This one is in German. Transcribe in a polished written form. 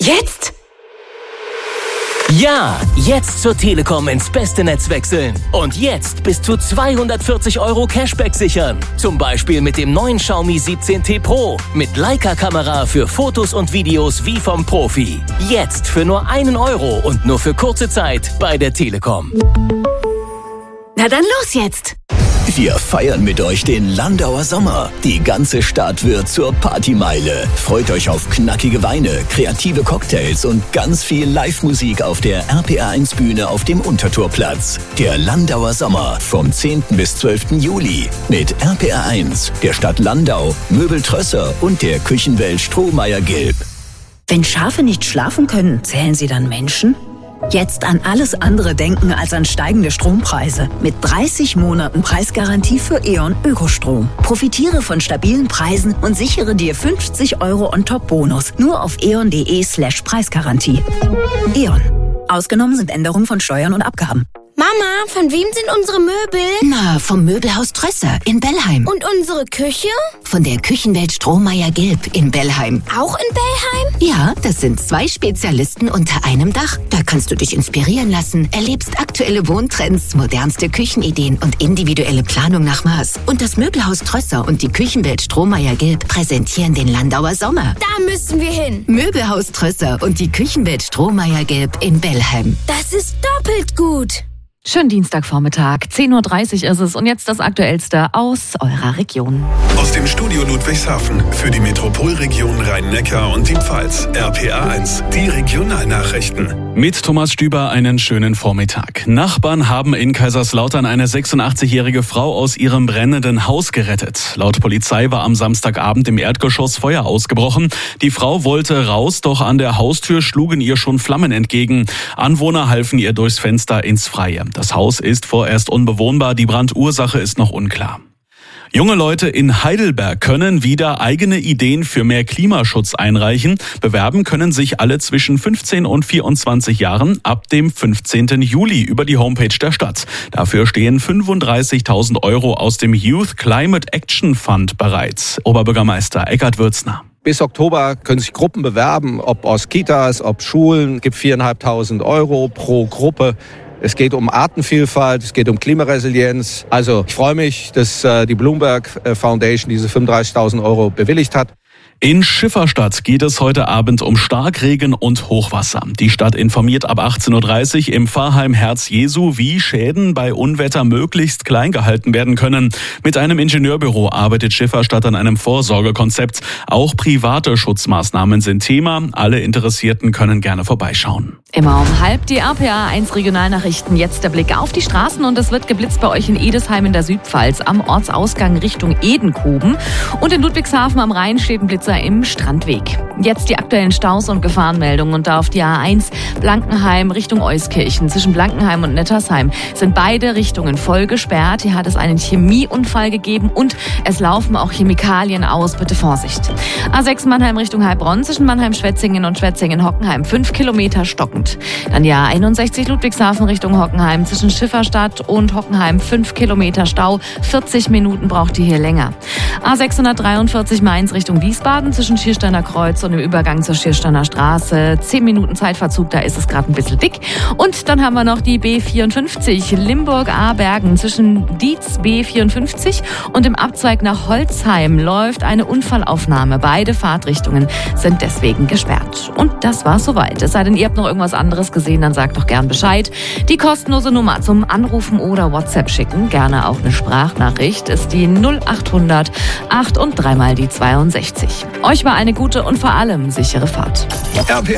Jetzt? Ja, jetzt zur Telekom ins beste Netz wechseln. Und jetzt bis zu 240 € Cashback sichern. Zum Beispiel mit dem neuen Xiaomi 17T Pro. Mit Leica-Kamera für Fotos und Videos wie vom Profi. Jetzt für nur 1 € und nur für kurze Zeit bei der Telekom. Na dann los jetzt! Wir feiern mit euch den Landauer Sommer. Die ganze Stadt wird zur Partymeile. Freut euch auf knackige Weine, kreative Cocktails und ganz viel Live-Musik auf der RPR1-Bühne auf dem Untertorplatz. Der Landauer Sommer vom 10. bis 12. Juli mit RPR1, der Stadt Landau, Möbel Trösser und der Küchenwelt Strohmeier-Gilb. Wenn Schafe nicht schlafen können, zählen sie dann Menschen? Jetzt an alles andere denken als an steigende Strompreise. Mit 30 Monaten Preisgarantie für E.ON Ökostrom. Profitiere von stabilen Preisen und sichere dir 50 € On-Top-Bonus. Nur auf eon.de/Preisgarantie. E.ON. Ausgenommen sind Änderungen von Steuern und Abgaben. Mama, von wem sind unsere Möbel? Na, vom Möbelhaus Trösser in Bellheim. Und unsere Küche? Von der Küchenwelt Strohmeier-Gilb in Bellheim. Auch in Bellheim? Ja, das sind 2 Spezialisten unter einem Dach. Da kannst du dich inspirieren lassen, erlebst aktuelle Wohntrends, modernste Küchenideen und individuelle Planung nach Maß. Und das Möbelhaus Trösser und die Küchenwelt Strohmeier-Gilb präsentieren den Landauer Sommer. Da müssen wir hin. Möbelhaus Trösser und die Küchenwelt Strohmeier-Gilb in Bellheim. Das ist doppelt gut. Schönen Dienstagvormittag, 10:30 Uhr ist es und jetzt das Aktuellste aus eurer Region. Aus dem Studio Ludwigshafen für die Metropolregion Rhein-Neckar und die Pfalz. RPA1, die Regionalnachrichten. Mit Thomas Stüber einen schönen Vormittag. Nachbarn haben in Kaiserslautern eine 86-jährige Frau aus ihrem brennenden Haus gerettet. Laut Polizei war am Samstagabend im Erdgeschoss Feuer ausgebrochen. Die Frau wollte raus, doch an der Haustür schlugen ihr schon Flammen entgegen. Anwohner halfen ihr durchs Fenster ins Freie. Das Haus ist vorerst unbewohnbar, die Brandursache ist noch unklar. Junge Leute in Heidelberg können wieder eigene Ideen für mehr Klimaschutz einreichen. Bewerben können sich alle zwischen 15 und 24 Jahren ab dem 15. Juli über die Homepage der Stadt. Dafür stehen 35.000 € aus dem Youth Climate Action Fund bereit. Oberbürgermeister Eckhard Würzner. Bis Oktober können sich Gruppen bewerben, ob aus Kitas, ob Schulen. Es gibt 4.500 € pro Gruppe. Es geht um Artenvielfalt, es geht um Klimaresilienz. Also ich freue mich, dass die Bloomberg Foundation diese 35.000 € bewilligt hat. In Schifferstadt geht es heute Abend um Starkregen und Hochwasser. Die Stadt informiert ab 18:30 Uhr im Pfarrheim Herz Jesu, wie Schäden bei Unwetter möglichst klein gehalten werden können. Mit einem Ingenieurbüro arbeitet Schifferstadt an einem Vorsorgekonzept. Auch private Schutzmaßnahmen sind Thema. Alle Interessierten können gerne vorbeischauen. Immer um 12:30 die RPA1 Regionalnachrichten. Jetzt der Blick auf die Straßen und es wird geblitzt bei euch in Edesheim in der Südpfalz am Ortsausgang Richtung Edenkoben. Und in Ludwigshafen am Rhein steht ein Blitzer im Strandweg. Jetzt die aktuellen Staus und Gefahrenmeldungen und da auf die A1 Blankenheim Richtung Euskirchen. Zwischen Blankenheim und Nettersheim sind beide Richtungen voll gesperrt. Hier hat es einen Chemieunfall gegeben und es laufen auch Chemikalien aus. Bitte Vorsicht. A6 Mannheim Richtung Heilbronn zwischen Mannheim-Schwetzingen und Schwetzingen-Hockenheim 5 Kilometer stockend. Dann die A61 Ludwigshafen Richtung Hockenheim zwischen Schifferstadt und Hockenheim 5 Kilometer Stau. 40 Minuten braucht die hier länger. A643 Mainz Richtung Wiesbaden zwischen Schiersteiner Kreuz und im Übergang zur Schiersteiner Straße. 10 Minuten Zeitverzug, da ist es gerade ein bisschen dick. Und dann haben wir noch die B54 Limburg-Abergen zwischen Dietz B54 und im Abzweig nach Holzheim läuft eine Unfallaufnahme. Beide Fahrtrichtungen sind deswegen gesperrt. Und das war's soweit. Es sei denn, ihr habt noch irgendwas anderes gesehen, dann sagt doch gern Bescheid. Die kostenlose Nummer zum Anrufen oder WhatsApp schicken, gerne auch eine Sprachnachricht, ist die 0800 8 und 3 mal die 62. Euch war eine gute und vor allem sichere Fahrt. RPA